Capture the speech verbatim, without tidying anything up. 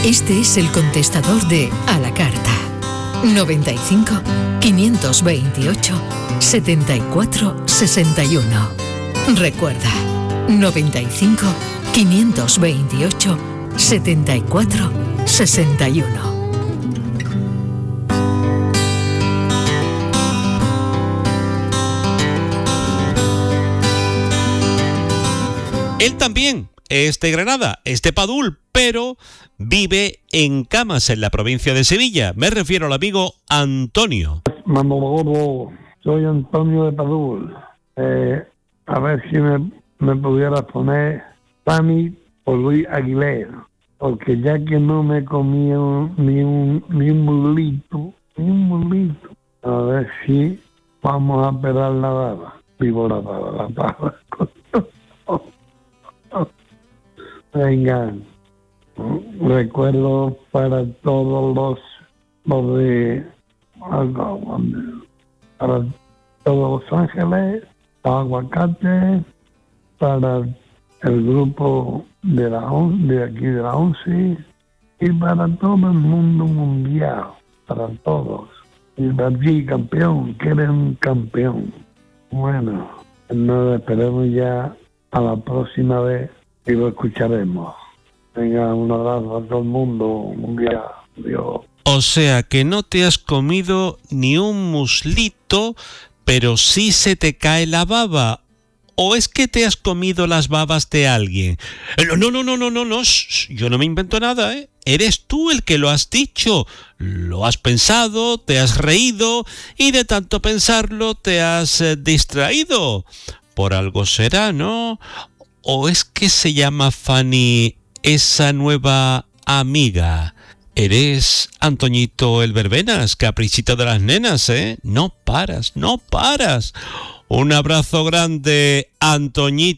Este es el contestador de A la Carta. noventa y cinco, quinientos veintiocho, setenta y cuatro sesenta y uno. Recuerda, noventa y cinco, quinientos veintiocho, setenta y cuatro sesenta y uno. Él también es de Granada, es de Padul, pero vive en Camas, en la provincia de Sevilla. Me refiero al amigo Antonio. Manolo, soy Antonio de Padul. Eh, a ver si me, me pudieras poner Fanny por Luis Aguilera, porque ya que no me comí un, ni un ni un mulito, ni un mulito, a ver si vamos a pelar la baba. Vivo la baba, la baba. Venga, recuerdo para todos los, los de para todos Los Ángeles, para Aguacate, para el grupo de la de aquí de la ONCE y para todo el mundo mundial, para todos. Y para ti, campeón, que eres un campeón. Bueno, nos esperemos ya a la próxima vez y lo escucharemos. Venga, un abrazo a todo el mundo mundial. Dios. O sea que no te has comido ni un muslito, pero sí se te cae la baba. ¿O es que te has comido las babas de alguien? No, no, no, no, no, no, no. Yo no me invento nada, ¿eh? Eres tú el que lo has dicho. Lo has pensado, te has reído y de tanto pensarlo te has eh, distraído. Por algo será, ¿no? ¿O es que se llama Fanny esa nueva amiga? Eres Antoñito el Verbenas, caprichito de las nenas, ¿eh? No paras, no paras. Un abrazo grande, Antoñito.